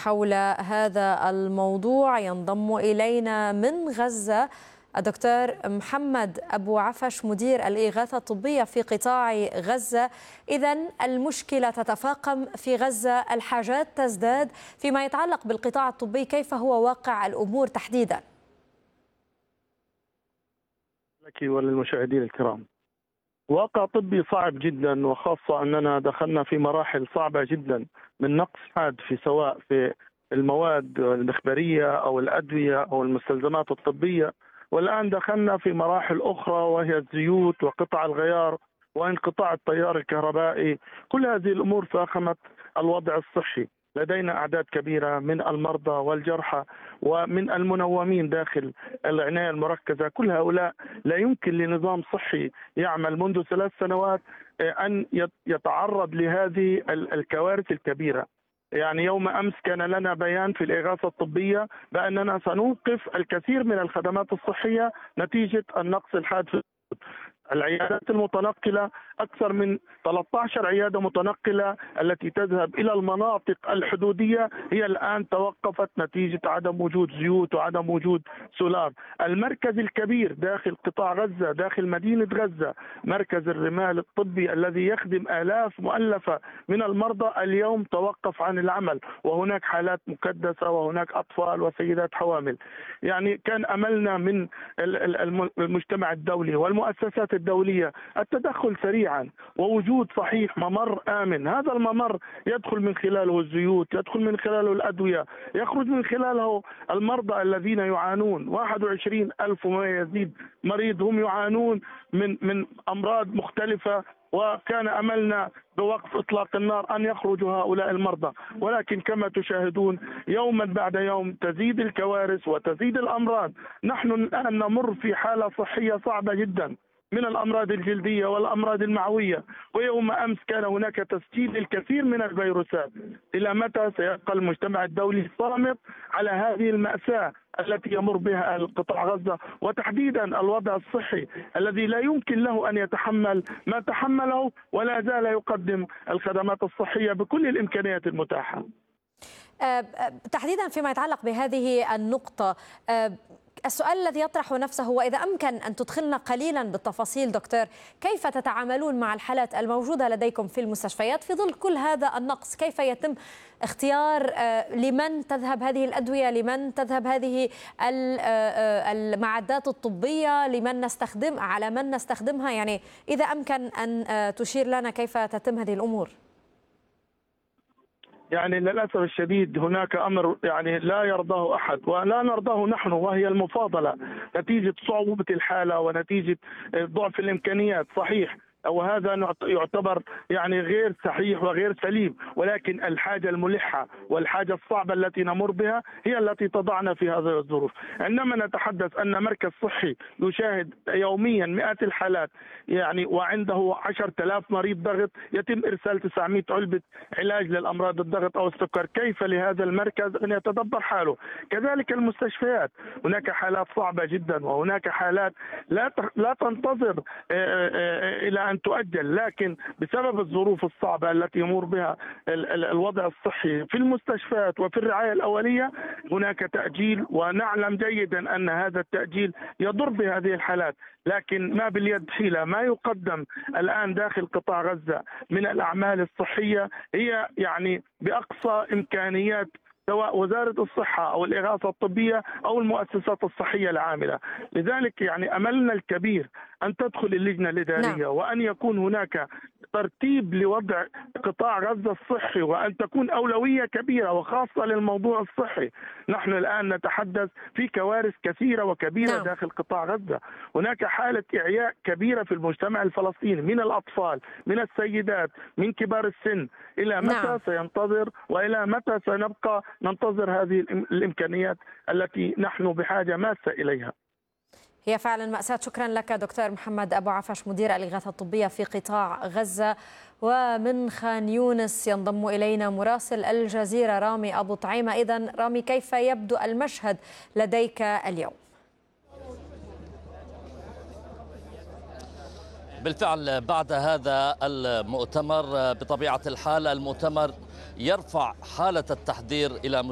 حول هذا الموضوع ينضم إلينا من غزة الدكتور محمد أبو عفش مدير الإغاثة الطبية في قطاع غزة. إذن المشكلة تتفاقم في غزة، الحاجات تزداد. فيما يتعلق بالقطاع الطبي، كيف هو واقع الأمور تحديدا؟ لك وللمشاهدين الكرام، واقع طبي صعب جدا، وخاصة أننا دخلنا في مراحل صعبة جدا من نقص حاد سواء في المواد المخبرية أو الأدوية أو المستلزمات الطبية، والآن دخلنا في مراحل أخرى وهي الزيوت وقطع الغيار وانقطاع التيار الكهربائي. كل هذه الأمور فاقمت الوضع الصحي. لدينا أعداد كبيرة من المرضى والجرحى ومن المنومين داخل العناية المركزة. كل هؤلاء لا يمكن لنظام صحي يعمل منذ 3 سنوات أن يتعرض لهذه الكوارث الكبيرة. يعني يوم أمس كان لنا بيان في الإغاثة الطبية بأننا سنوقف الكثير من الخدمات الصحية نتيجة النقص الحاد في العيادات المتنقلة. أكثر من 13 عيادة متنقلة التي تذهب إلى المناطق الحدودية هي الآن توقفت نتيجة عدم وجود زيوت وعدم وجود سولار. المركز الكبير داخل قطاع غزة، داخل مدينة غزة، مركز الرمال الطبي الذي يخدم آلاف مؤلفة من المرضى، اليوم توقف عن العمل، وهناك حالات مكدسة وهناك أطفال وسيدات حوامل. يعني كان أملنا من المجتمع الدولي والمؤسسات الدولية التدخل سريعا ووجود صحيح ممر آمن. هذا الممر يدخل من خلاله الزيوت، يدخل من خلاله الأدوية، يخرج من خلاله المرضى الذين يعانون. 21,000 وما يزيد مريض هم يعانون من أمراض مختلفة، وكان أملنا بوقف إطلاق النار أن يخرجوا هؤلاء المرضى، ولكن كما تشاهدون يوما بعد يوم تزيد الكوارث وتزيد الأمراض. نحن الآن نمر في حالة صحية صعبة جدا من الأمراض الجلدية والأمراض المعوية، ويوم أمس كان هناك تسجيل للكثير من الفيروسات. إلى متى سيبقى المجتمع الدولي صامت على هذه المأساة التي يمر بها القطاع غزة، وتحديدا الوضع الصحي الذي لا يمكن له أن يتحمل ما تحمله، ولا زال يقدم الخدمات الصحية بكل الإمكانيات المتاحة. تحديدا فيما يتعلق بهذه النقطة، السؤال الذي يطرح نفسه، وإذا أمكن أن تدخلنا قليلا بالتفاصيل دكتور، كيف تتعاملون مع الحالات الموجودة لديكم في المستشفيات في ظل كل هذا النقص؟ كيف يتم اختيار لمن تذهب هذه الأدوية، لمن تذهب هذه المعدات الطبية، على من نستخدمها؟ يعني إذا أمكن أن تشير لنا كيف تتم هذه الأمور. يعني للأسف الشديد هناك أمر يعني لا يرضاه أحد ولا نرضاه نحن، وهي المفاضلة نتيجة صعوبة الحالة ونتيجة ضعف الإمكانيات. صحيح، وهذا يعتبر يعني غير صحيح وغير سليم، ولكن الحاجة الملحة والحاجة الصعبة التي نمر بها هي التي تضعنا في هذه الظروف. عندما نتحدث أن مركز صحي يشاهد يوميا مئات الحالات يعني وعنده 10,000 مريض ضغط، يتم إرسال 900 علبة علاج للأمراض الضغط أو السكر، كيف لهذا المركز أن يتدبر حاله؟ كذلك المستشفيات، هناك حالات صعبة جدا وهناك حالات لا تنتظر إلى أن تؤجل، لكن بسبب الظروف الصعبة التي يمر بها الوضع الصحي في المستشفيات وفي الرعاية الأولية هناك تأجيل، ونعلم جيدا أن هذا التأجيل يضر بهذه الحالات. لكن ما باليد حيلة. ما يقدم الآن داخل قطاع غزة من الأعمال الصحية هي يعني بأقصى إمكانيات سواء وزارة الصحة أو الإغاثة الطبية أو المؤسسات الصحية العاملة. لذلك يعني أملنا الكبير أن تدخل اللجنة الإدارية وأن يكون هناك ترتيب لوضع قطاع غزة الصحي، وأن تكون أولوية كبيرة وخاصة للموضوع الصحي. نحن الآن نتحدث في كوارث كثيرة وكبيرة داخل قطاع غزة. هناك حالة إعياء كبيرة في المجتمع الفلسطيني من الأطفال، من السيدات، من كبار السن. إلى متى سينتظر وإلى متى سنبقى ننتظر هذه الإمكانيات التي نحن بحاجة ماسة إليها؟ هي فعلا مأساة. شكرا لك دكتور محمد أبو عفش مدير الإغاثة الطبية في قطاع غزة. ومن خان يونس ينضم إلينا مراسل الجزيرة رامي أبو طعيمة. إذن رامي، كيف يبدو المشهد لديك اليوم؟ بالفعل بعد هذا المؤتمر بطبيعة الحال المؤتمر يرفع حالة التحذير إلى